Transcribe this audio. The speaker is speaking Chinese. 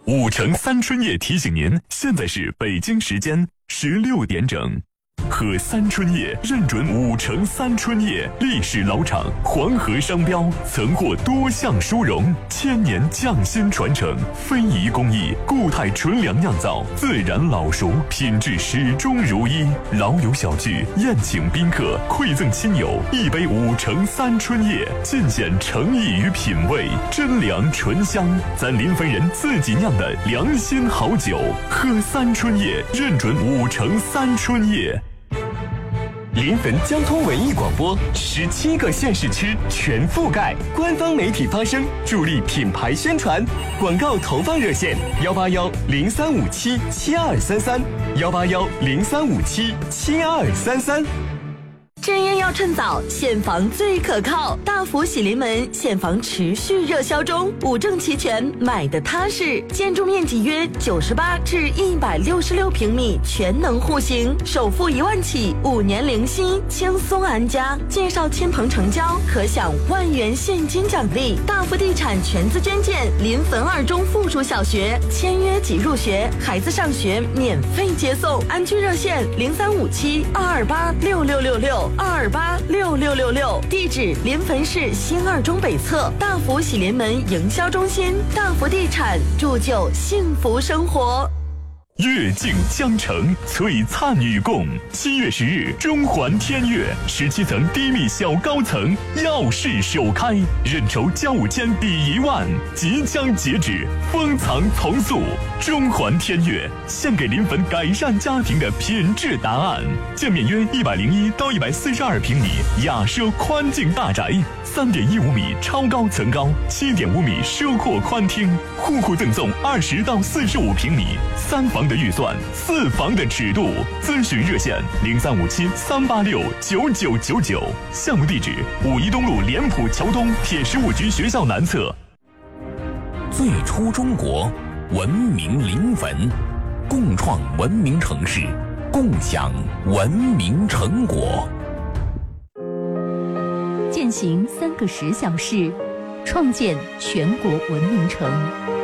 5城3春夜提醒您，现在是北京时间16点整。和3春夜认准5城3春夜历史老厂，黄河商标，曾获多项殊荣，千年匠心传承，非遗工艺，固态纯粮酿造，自然老熟，品质始终如一。老友小聚，宴请宾客，馈赠亲友，一杯5城3春夜，尽显诚意与品味，真粮醇香，咱临汾人自己酿的良心好酒。喝3春夜，认准5城3春夜。 临汾交通文艺广播17个县市区全覆盖，官方媒体发声，助力品牌宣传。广告投放热线18103577233，18103577233。 正业要趁早，现房最可靠。大福喜临门现房持续热销中，五证齐全，买的踏实。建筑面积约98至166平米，全能户型，首付1万起，5年零息，轻松安家。介绍亲朋成交，可享1万元现金奖励。大福地产全资捐建临汾2中附属小学，签约即入学，孩子上学免费接送。安居热线035722826666。2286666，地址临汾市新2中北侧大福喜临门营销中心。大福地产，铸就幸福生活。 月镜江城，璀璨与共。7月10日，中环天悦17层低密小高层耀世首开，认筹交5间抵1万，即将截止，封藏从速。中环天悦献给临汾改善家庭的品质答案。建面约101到142平米雅奢宽境大宅，3.15米超高层高，7.5米奢阔宽厅，户赠送20到45平米3房的预算，4房的尺度。咨询热线035738699999。项目地址5一东路联普桥东铁十5局学校南侧。 最初中国，文明临汾，共创文明城市，共享文明成果。 践行3个10小事，创建全国文明城。